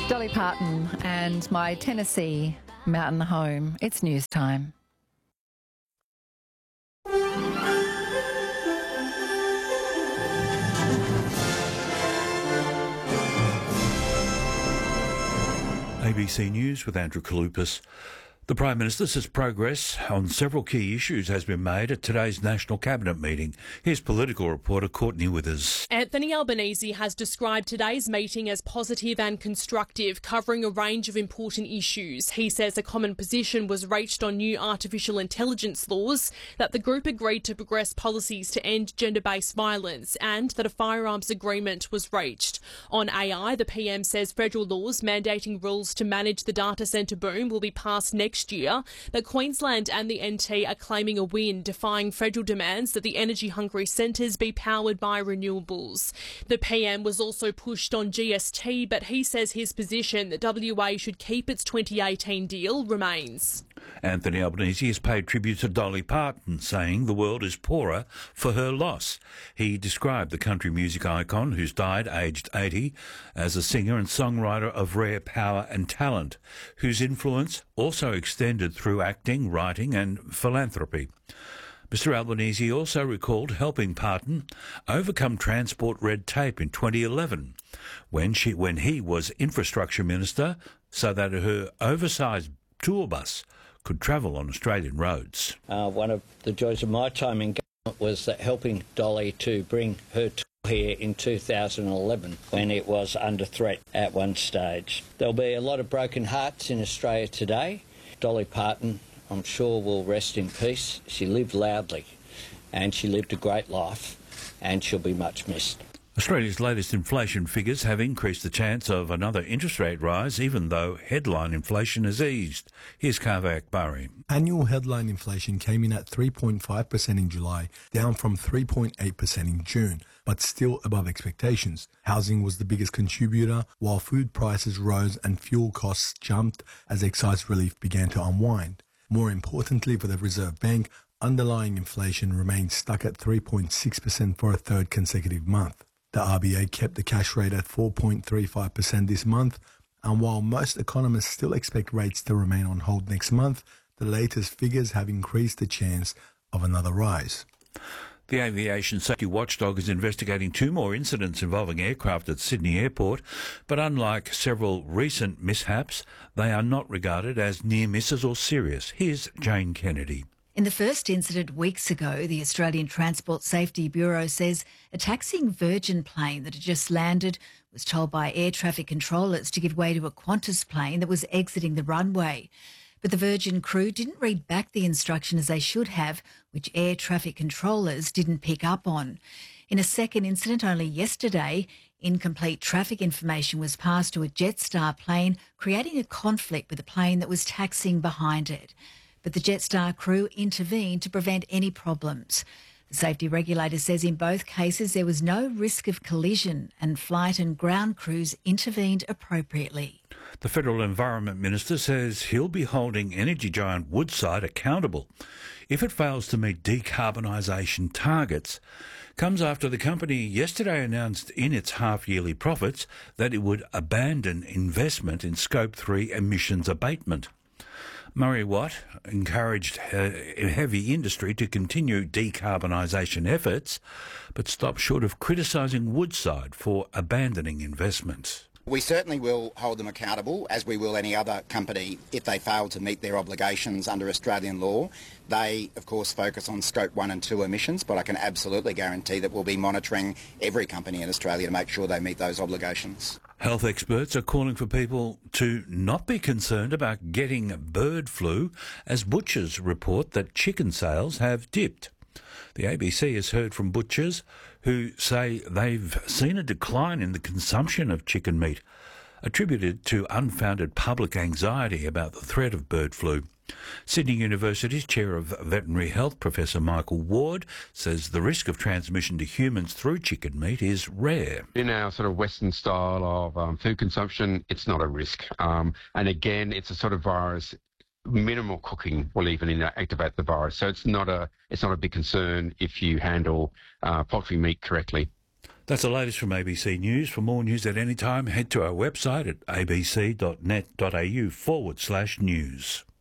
Dolly Parton and My Tennessee Mountain Home. It's news time. ABC News with Andrew Kalupas. The Prime Minister says progress on several key issues has been made at today's National Cabinet meeting. Here's political reporter Courtney Withers. Anthony Albanese has described today's meeting as positive and constructive, covering a range of important issues. He says a common position was reached on new artificial intelligence laws, that the group agreed to progress policies to end gender-based violence, and that a firearms agreement was reached. On AI, the PM says federal laws mandating rules to manage the data centre boom will be passed next year, but Queensland and the NT are claiming a win, defying federal demands that the energy-hungry centres be powered by renewables. The PM was also pushed on GST, but he says his position that WA should keep its 2018 deal remains. Anthony Albanese has paid tribute to Dolly Parton, saying the world is poorer for her loss. He described the country music icon, who's died aged 80, as a singer and songwriter of rare power and talent, whose influence also extended through acting, writing and philanthropy. Mr Albanese also recalled helping Parton overcome transport red tape in 2011 when he was infrastructure minister, so that her oversized tour bus could travel on Australian roads. One of the joys of my time in government was that helping Dolly to bring her tour here in 2011 when it was under threat at one stage. There'll be a lot of broken hearts in Australia today. Dolly Parton, I'm sure, will rest in peace. She lived loudly and she lived a great life, and she'll be much missed. Australia's latest inflation figures have increased the chance of another interest rate rise, even though headline inflation has eased. Here's Kaveh Akbari. Annual headline inflation came in at 3.5% in July, down from 3.8% in June, but still above expectations. Housing was the biggest contributor, while food prices rose and fuel costs jumped as excise relief began to unwind. More importantly for the Reserve Bank, underlying inflation remained stuck at 3.6% for a third consecutive month. The RBA kept the cash rate at 4.35% this month, and while most economists still expect rates to remain on hold next month, the latest figures have increased the chance of another rise. The Aviation Safety Watchdog is investigating 2 more incidents involving aircraft at Sydney Airport, but unlike several recent mishaps, they are not regarded as near misses or serious. Here's Jane Kennedy. In the first incident weeks ago, the Australian Transport Safety Bureau says a taxiing Virgin plane that had just landed was told by air traffic controllers to give way to a Qantas plane that was exiting the runway. But the Virgin crew didn't read back the instruction as they should have, which air traffic controllers didn't pick up on. In a second incident only yesterday, incomplete traffic information was passed to a Jetstar plane, creating a conflict with the plane that was taxiing behind it. But the Jetstar crew intervened to prevent any problems. The safety regulator says in both cases there was no risk of collision and flight and ground crews intervened appropriately. The Federal Environment Minister says he'll be holding energy giant Woodside accountable if it fails to meet decarbonisation targets. Comes after the company yesterday announced in its half-yearly profits that it would abandon investment in Scope 3 emissions abatement. Murray Watt encouraged heavy industry to continue decarbonisation efforts, but stopped short of criticising Woodside for abandoning investments. We certainly will hold them accountable, as we will any other company, if they fail to meet their obligations under Australian law. They, of course, focus on Scope 1 and 2 emissions, but I can absolutely guarantee that we'll be monitoring every company in Australia to make sure they meet those obligations. Health experts are calling for people to not be concerned about getting bird flu, as butchers report that chicken sales have dipped. The ABC has heard from butchers who say they've seen a decline in the consumption of chicken meat, attributed to unfounded public anxiety about the threat of bird flu. Sydney University's Chair of Veterinary Health, Professor Michael Ward, says the risk of transmission to humans through chicken meat is rare. In our sort of Western style of food consumption, it's not a risk. And again, it's a sort of virus. Minimal cooking will even activate the virus. So it's not a big concern if you handle poultry meat correctly. That's the latest from ABC News. For more news at any time, head to our website at abc.net.au/news.